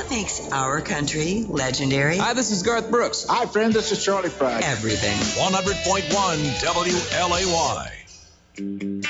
What makes our country legendary? Hi, this is Garth Brooks. Hi, friend. This is Charlie Pride. Everything. 100.1 WLAY.